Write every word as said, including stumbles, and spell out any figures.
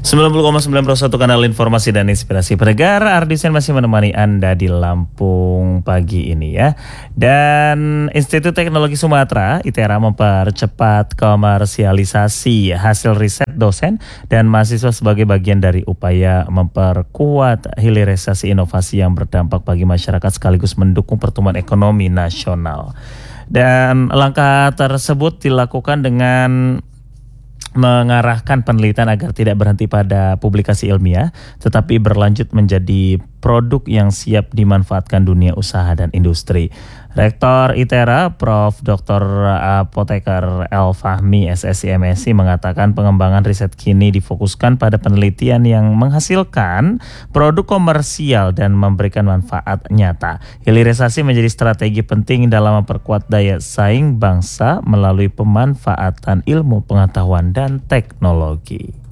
sembilan puluh koma sembilan satu kanal informasi dan inspirasi pendengar. Ardisen masih menemani Anda di Lampung pagi ini ya. Dan Institut Teknologi Sumatera I T E R A mempercepat komersialisasi hasil riset dosen dan mahasiswa sebagai bagian dari upaya memperkuat hilirisasi inovasi yang berdampak bagi masyarakat sekaligus mendukung pertumbuhan ekonomi nasional. Dan langkah tersebut dilakukan dengan mengarahkan penelitian agar tidak berhenti pada publikasi ilmiah, tetapi berlanjut menjadi produk yang siap dimanfaatkan dunia usaha dan industri. Rektor I T E R A, Profesor Doktor Apoteker El Fahmi S S I M S I mengatakan pengembangan riset kini difokuskan pada penelitian yang menghasilkan produk komersial dan memberikan manfaat nyata. Hilirisasi menjadi strategi penting dalam memperkuat daya saing bangsa melalui pemanfaatan ilmu pengetahuan dan teknologi.